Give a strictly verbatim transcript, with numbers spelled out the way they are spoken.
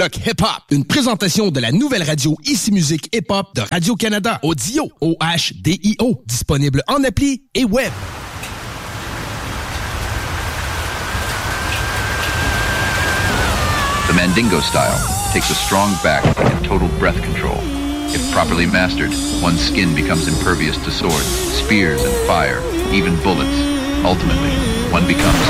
Rock Hip Hop, une présentation de la nouvelle radio Ici Musique Hip Hop de Radio-Canada. Audio, O H D I O, disponible en appli et web. The Mandingo style takes a strong back and total breath control. If properly mastered, one's skin becomes impervious to swords, spears, and fire, even bullets. Ultimately, one becomes